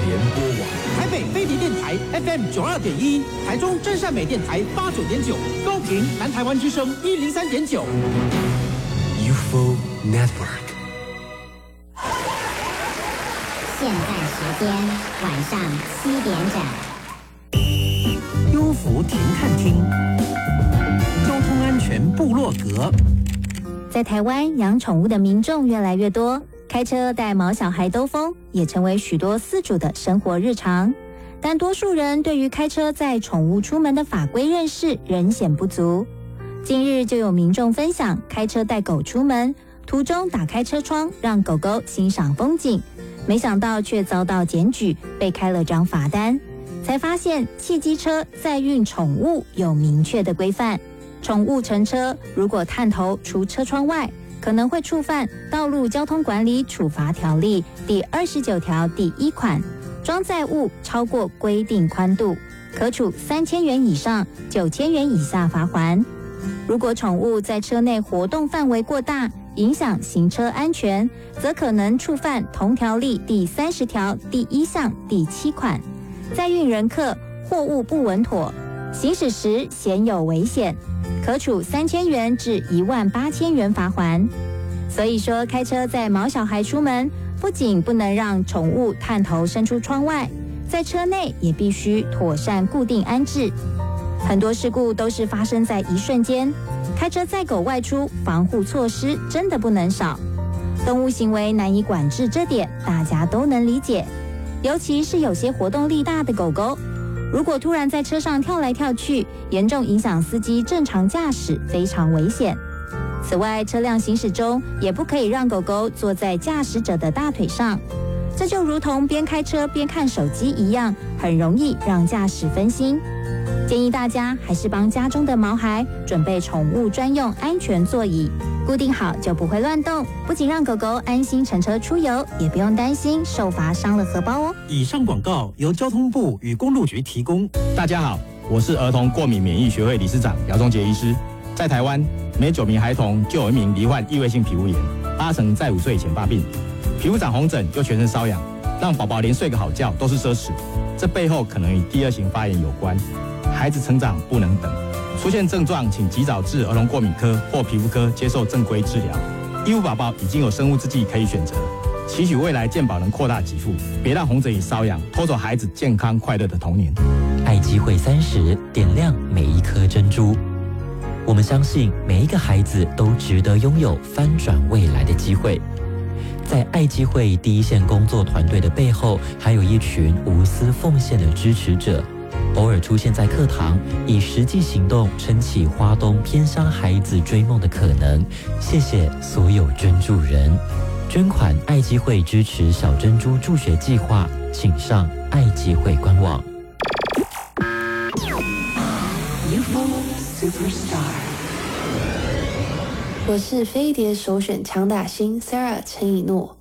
联播网。 台北飞碟电台 FM 92.1，台中真善美电台89.9，高屏南台湾之声103.9。 UFO Network。 现在时间晚上7点整。 优福停看厅，交通安全部落格。 在台湾养宠物的民众越来越多，开车带毛小孩兜风也成为许多饲主的生活日常。但多数人对于开车载宠物出门的法规认识仍显不足。近日就有民众分享，开车带狗出门，途中打开车窗让狗狗欣赏风景，没想到却遭到检举，被开了张罚单。才发现汽机车载运宠物有明确的规范，宠物乘车如果探头出车窗外，可能会触犯《道路交通管理处罚条例》第29条第1款，装载物超过规定宽度，可处3000元以上9000元以下罚锾。如果宠物在车内活动范围过大，影响行车安全，则可能触犯同条例第30条第1项第7款。载运人客货物不稳妥，行驶时显有危险，可处3000元至18000元罚锾。所以说，开车载毛小孩出门，不仅不能让宠物探头伸出窗外，在车内也必须妥善固定安置。很多事故都是发生在一瞬间，开车载狗外出，防护措施真的不能少。动物行为难以管制，这点大家都能理解。尤其是有些活动力大的狗狗，如果突然在车上跳来跳去，严重影响司机正常驾驶，非常危险。此外，车辆行驶中也不可以让狗狗坐在驾驶者的大腿上，这就如同边开车边看手机一样，很容易让驾驶分心。建议大家还是帮家中的毛孩准备宠物专用安全座椅，固定好就不会乱动，不仅让狗狗安心乘车出游，也不用担心受罚伤了荷包哦。 以上广告由交通部与公路局提供。 大家好，我是儿童过敏免疫学会理事长姚忠杰医师。在台湾，每9名孩童就有1名罹患异位性皮肤炎，8成在5岁以前发病。皮肤长红疹又全身瘙痒，让宝宝连睡个好觉都是奢侈。这背后可能与第2型发炎有关。孩子成长不能等，出现症状请及早至儿童过敏科或皮肤科接受正规治疗。义务宝宝已经有生物制剂可以选择，期许未来健保能扩大给付，别让红疹与瘙痒拖走孩子健康快乐的童年。 爱机会30，点亮每一颗珍珠。我们相信每一个孩子都值得拥有翻转未来的机会。在爱机会第一线工作团队的背后，还有一群无私奉献的支持者，偶尔出现在课堂，以实际行动撑起花东偏乡孩子追梦的可能。谢谢所有捐助人，捐款爱机会支持小珍珠助学计划，请上爱机会官网。 我是飞碟首选强打星 Sarah 陈以诺。